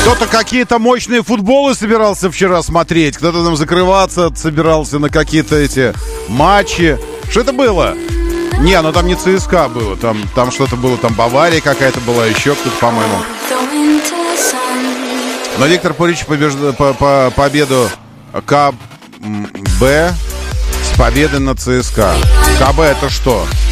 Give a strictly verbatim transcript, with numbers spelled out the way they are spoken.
Кто-то какие-то мощные футболы собирался вчера смотреть. Кто-то там закрываться собирался на какие-то эти матчи. Что это было? Не, ну там не ЦСКА было. Там, там что-то было, там Бавария какая-то была, еще кто-то, по-моему. Но Виктор Пурич побежд... по, по победу КБ с победой над ЦСКА. КБ это что?